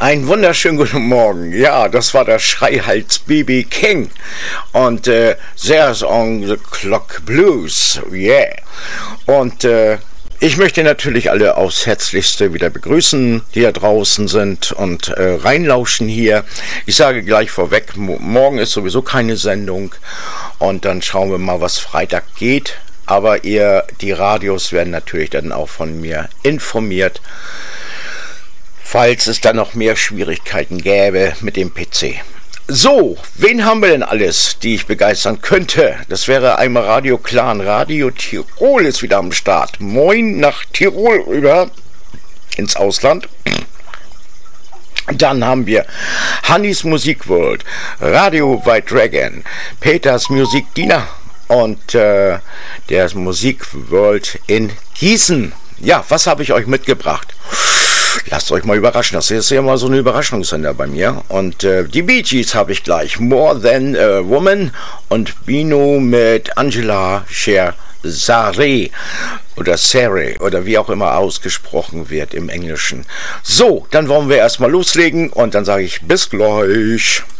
Einen wunderschönen guten Morgen. Ja, das war der Schreihals B.B. King und There's on the Clock Blues. Yeah. Und ich möchte natürlich alle aufs Herzlichste wieder begrüßen, die da draußen sind und reinlauschen hier. Ich sage gleich vorweg, morgen ist sowieso keine Sendung und dann schauen wir mal, was Freitag geht. Aber die Radios werden natürlich dann auch von mir informiert, falls es dann noch mehr Schwierigkeiten gäbe mit dem PC. So, wen haben wir denn alles, die ich begeistern könnte? Das wäre einmal Radio Clan, Radio Tirol ist wieder am Start. Moin nach Tirol rüber ins Ausland. Dann haben wir Hannis Musik World, Radio White Dragon, Peters Musik Diener und der Musik World in Gießen. Ja, was habe ich euch mitgebracht? Lasst euch mal überraschen, das ist ja immer so eine Überraschungssender bei mir. Und die Bee Gees habe ich gleich, More Than a Woman und Bino mit Angela Scherzare oder Sare oder wie auch immer ausgesprochen wird im Englischen. So, dann wollen wir erstmal loslegen und dann sage ich bis gleich.